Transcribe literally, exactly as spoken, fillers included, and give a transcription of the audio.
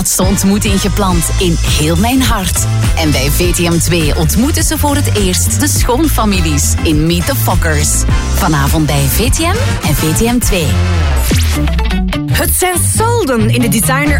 laatste ontmoeting gepland in Heel Mijn Hart. En bij V T M twee ontmoeten ze voor het eerst de schoonfamilies in Meet the Fockers. Vanavond bij V T M en V T M twee. Het zijn solden in de designer